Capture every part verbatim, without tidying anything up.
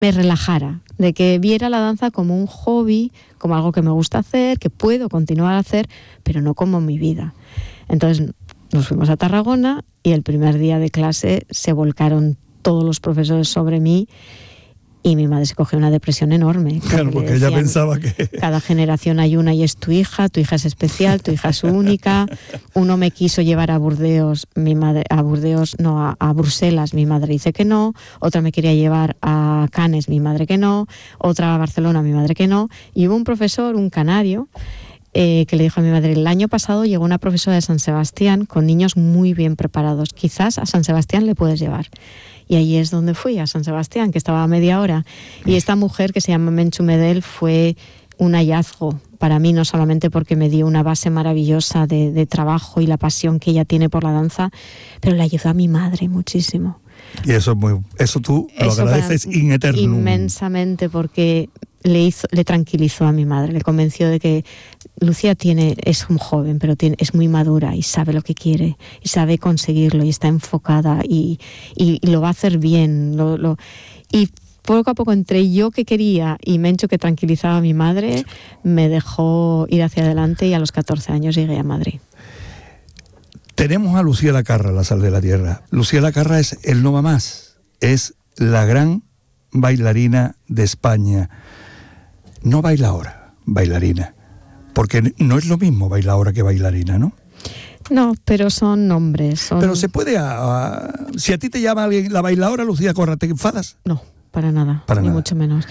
me relajara, de que viera la danza como un hobby, como algo que me gusta hacer, que puedo continuar a hacer, pero no como mi vida. Entonces nos fuimos a Tarragona y el primer día de clase se volcaron todos los profesores sobre mí y mi madre se cogió una depresión enorme. Claro, porque ella pensaba que... Cada generación hay una y es tu hija, tu hija es especial, tu hija es única. Uno me quiso llevar a Burdeos, mi madre, a Burdeos, no, a, a Bruselas, mi madre dice que no. Otra me quería llevar a Cannes, mi madre que no. Otra a Barcelona, mi madre que no. Y hubo un profesor, un canario, Eh, que le dijo a mi madre, el año pasado llegó una profesora de San Sebastián con niños muy bien preparados, quizás a San Sebastián le puedes llevar. Y ahí es donde fui, a San Sebastián, que estaba a media hora. Y esta mujer, que se llama Menchu Medel, fue un hallazgo para mí, no solamente porque me dio una base maravillosa de, de trabajo y la pasión que ella tiene por la danza, pero le ayudó a mi madre muchísimo. Y eso es muy, eso tú lo Eso agradeces in eternum. Inmensamente, porque le hizo, le tranquilizó a mi madre, le convenció de que Lucía tiene, es un joven, pero tiene, es muy madura y sabe lo que quiere y sabe conseguirlo y está enfocada y, y, y lo va a hacer bien. Lo, lo, y poco a poco, entre yo que quería y Mencho que tranquilizaba a mi madre, me dejó ir hacia adelante y a los catorce años llegué a Madrid. Tenemos a Lucía Lacarra, la sal de la tierra. Lucía Lacarra es el no va más, es la gran bailarina de España. No baila ahora, bailarina, porque no es lo mismo bailadora que bailarina, ¿no? No, pero son nombres. Son... Pero se puede, a, a, si a ti te llama alguien la bailadora Lucía Corra, ¿te enfadas? No. Para nada, Para ni nada. mucho menos.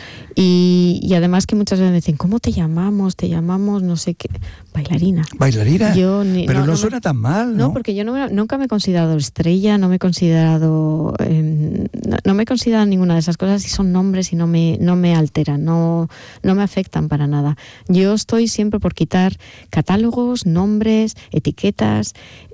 Y, y además que muchas veces me dicen, ¿cómo te llamamos? Te llamamos no sé qué, bailarina. ¿Bailarina? Yo ni, Pero no, no, no suena me, tan mal, ¿no? No, porque yo no me, nunca me he considerado estrella, no me he considerado, eh, no, no me he considerado ninguna de esas cosas y son nombres y no me, no me alteran, no, no me afectan para nada. Yo estoy siempre por quitar catálogos, nombres, etiquetas.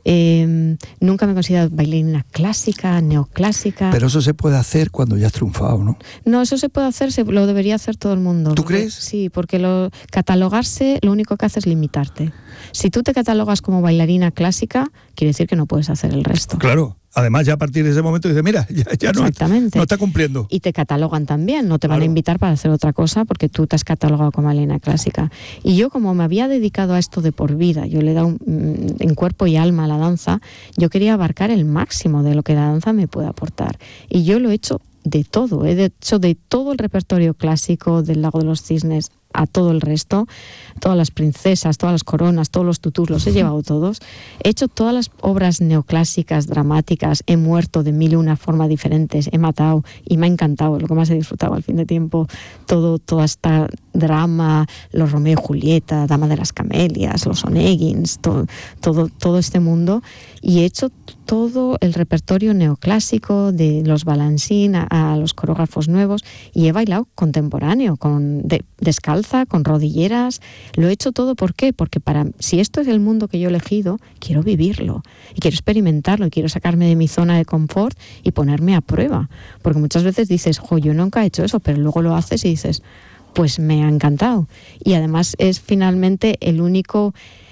Eh, nunca me he considerado bailarina clásica, neoclásica. Pero eso se puede hacer cuando ya has triunfado, ¿no? No, eso se puede hacer, se, lo debería hacer todo el mundo. ¿Tú porque, crees? Sí, porque lo, catalogarse lo único que hace es limitarte. Si tú te catalogas como bailarina clásica, quiere decir que no puedes hacer el resto. Claro. Además, ya a partir de ese momento dices, mira, ya, ya no, no está cumpliendo. Y te catalogan también, no te claro. van a invitar para hacer otra cosa porque tú te has catalogado como bailarina clásica. Y yo, como me había dedicado a esto de por vida, yo le he dado un, en cuerpo y alma a la danza, yo quería abarcar el máximo de lo que la danza me puede aportar. Y yo lo he hecho de todo, he hecho de todo el repertorio clásico del Lago de los Cisnes a todo el resto, todas las princesas, todas las coronas, todos los tutús, los he llevado todos. He hecho todas las obras neoclásicas, dramáticas, he muerto de mil y una formas diferentes, he matado y me ha encantado, lo que más he disfrutado al fin de tiempo, todo, toda esta drama, los Romeo y Julieta, Dama de las Camelias, los Oneguins, todo, todo, todo este mundo, y he hecho todo el repertorio neoclásico de los balancín a, a los coreógrafos nuevos, y he bailado contemporáneo, con de, descalza, con rodilleras, lo he hecho todo. ¿Por qué? Porque para si esto es el mundo que yo he elegido, quiero vivirlo y quiero experimentarlo y quiero sacarme de mi zona de confort y ponerme a prueba, porque muchas veces dices, jo, yo nunca he hecho eso, pero luego lo haces y dices, pues me ha encantado. Y además es finalmente el único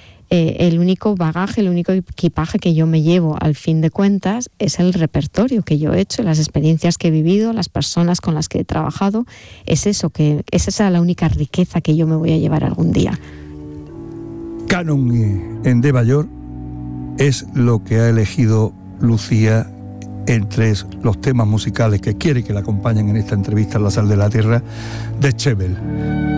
Eh, el único bagaje, el único equipaje que yo me llevo al fin de cuentas es el repertorio que yo he hecho, las experiencias que he vivido, las personas con las que he trabajado. Es eso, que es esa la única riqueza que yo me voy a llevar algún día. Canon en De Bayor es lo que ha elegido Lucía entre los temas musicales que quiere que la acompañen en esta entrevista en La Sal de la Tierra de Schebel.